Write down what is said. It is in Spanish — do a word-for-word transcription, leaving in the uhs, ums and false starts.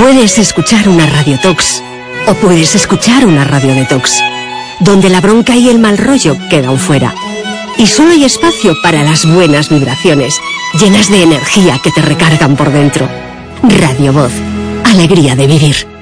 Puedes escuchar una radiotox o puedes escuchar una radio detox, donde la bronca y el mal rollo quedan fuera. Y solo hay espacio para las buenas vibraciones, llenas de energía que te recargan por dentro. Radio Voz, alegría de vivir.